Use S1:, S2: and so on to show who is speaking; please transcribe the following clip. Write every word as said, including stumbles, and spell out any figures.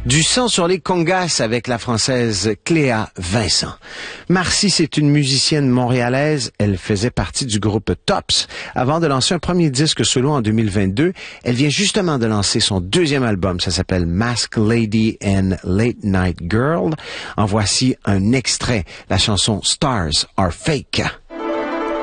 S1: Du son sur les congas avec la française Cléa Vincent. Marcy, c'est une musicienne montréalaise. Elle faisait partie du groupe Tops avant de lancer un premier disque solo en deux mille vingt-deux. Elle vient justement de lancer son deuxième album. Ça s'appelle Mask Lady and Late Night Girl. En voici un extrait. La chanson Stars Are Fake.